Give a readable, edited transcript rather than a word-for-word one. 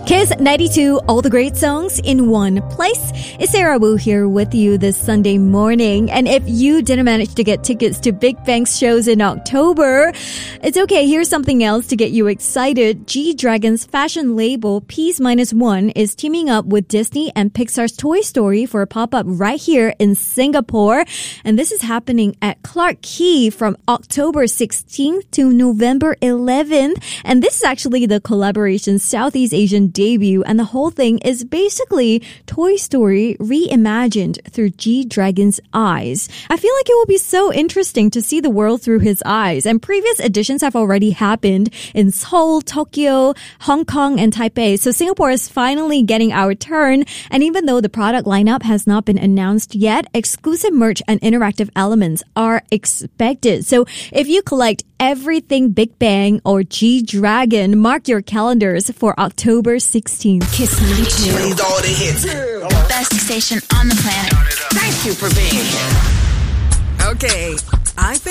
Kiss 92, all the great songs in one place. It's Sarah Wu here with you this Sunday morning. And if you didn't manage to get tickets to Big Bang's shows in October, it's okay. Here's something else to get you excited. G-Dragon's fashion label Peace Minus One is teaming up with Disney and Pixar's Toy Story for a pop-up right here in Singapore. And this is happening at Clarke Quay from October 16th to November 11th. And this is actually the collaboration's Southeast Asian debut, and the whole thing is basically Toy Story reimagined through G-Dragon's eyes. I feel like it will be so interesting to see the world through his eyes, and previous editions have already happened in Seoul, Tokyo, Hong Kong, and Taipei, so Singapore is finally getting our turn, and even though the product lineup has not been announced yet, exclusive merch and interactive elements are expected. So if you collect everything Big Bang or G-Dragon, mark your calendars for October 16th. Kiss 92. Plays all the hits. The best station on the planet. Thank you for being here. Okay, I think